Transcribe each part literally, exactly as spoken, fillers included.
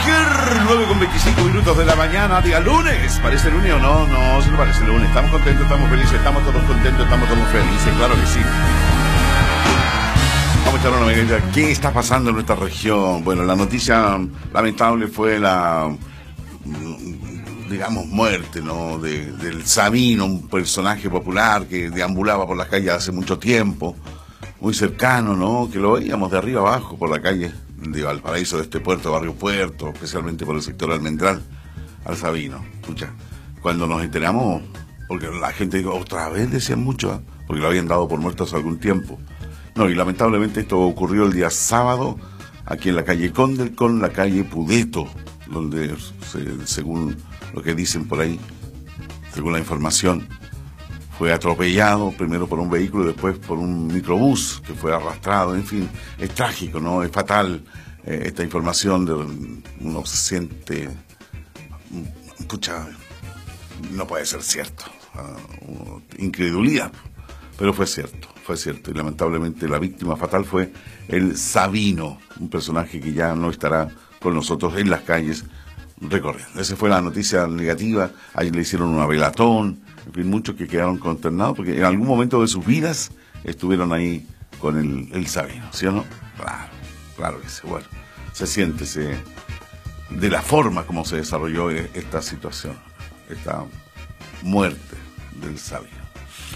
Miguel, nueve con veinticinco minutos de la mañana, día lunes. ¿Parece lunes o no? No, si no parece lunes. Estamos contentos, estamos felices, estamos todos contentos, estamos todos felices, claro que sí. Vamos a echar una mirada. ¿Qué está pasando en nuestra región? Bueno, la noticia lamentable fue la, digamos, muerte, ¿no? De, del Sabino, un personaje popular que deambulaba por las calles hace mucho tiempo, muy cercano, ¿no? Que lo veíamos de arriba abajo por la calle de Valparaíso, de este puerto, barrio Puerto, especialmente por el sector Almendral, al Sabino. Escucha, cuando nos enteramos, porque la gente dijo, otra vez decían mucho, ¿eh? Porque lo habían dado por muerto hace algún tiempo. No, y lamentablemente esto ocurrió el día sábado, aquí en la calle Condel con la calle Pudeto, donde, se, según lo que dicen por ahí, según la información, fue atropellado primero por un vehículo y después por un microbús que fue arrastrado. En fin, es trágico, ¿no? Es fatal eh, esta información. De, uno se siente, escucha, no puede ser cierto, uh, incredulidad, pero fue cierto, fue cierto. Y lamentablemente la víctima fatal fue el Sabino, un personaje que ya no estará con nosotros en las calles recorriendo. Esa fue la noticia negativa. Ahí le hicieron una velatón. En fin, muchos que quedaron consternados porque en algún momento de sus vidas estuvieron ahí con el, el Sabino, ¿sí o no? Claro, claro que sí. Bueno, se siente se, de la forma como se desarrolló esta situación, esta muerte del Sabino.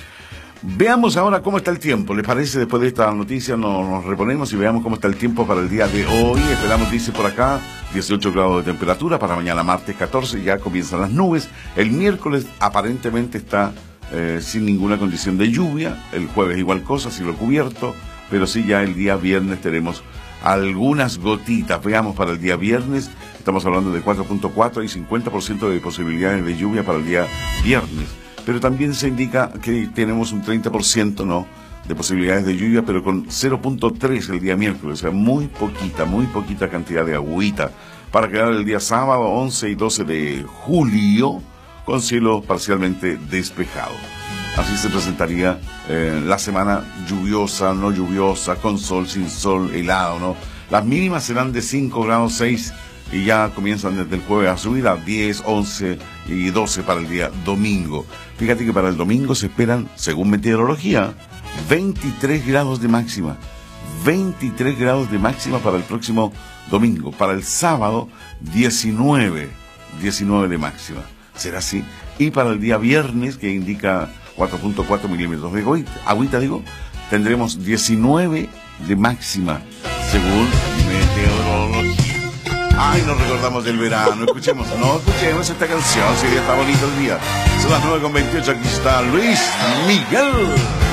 Veamos ahora cómo está el tiempo. ¿Les parece? Después de esta noticia nos, nos reponemos y veamos cómo está el tiempo para el día de hoy. Esperamos, dice por acá, dieciocho grados de temperatura. Para mañana martes catorce, ya comienzan las nubes. El miércoles aparentemente está eh, sin ninguna condición de lluvia. El jueves igual cosa, cielo cubierto. Pero sí, ya el día viernes tenemos algunas gotitas. Veamos para el día viernes. Estamos hablando de cuatro punto cuatro y cincuenta por ciento de posibilidades de lluvia para el día viernes. Pero también se indica que tenemos un treinta por ciento, ¿no?, de posibilidades de lluvia, pero con cero punto tres el día miércoles, o sea, muy poquita, muy poquita cantidad de agüita, para quedar el día sábado, once y doce de julio, con cielo parcialmente despejado. Así se presentaría eh, la semana lluviosa, no lluviosa, con sol, sin sol, helado, ¿no? Las mínimas serán de cinco grados seis y ya comienzan desde el jueves a subir a diez, once y doce para el día domingo. Fíjate que para el domingo se esperan, según meteorología, veintitrés grados de máxima. veintitrés grados de máxima para el próximo domingo. Para el sábado, diecinueve, diecinueve de máxima. ¿Será así? Y para el día viernes, que indica cuatro punto cuatro milímetros de agüita, agüita, digo, tendremos diecinueve de máxima, según meteorología. Ay, nos recordamos del verano. Escuchemos, no escuchemos esta canción. Sí, está bonito el día. Son las nueve con veintiocho. Aquí está Luis Miguel.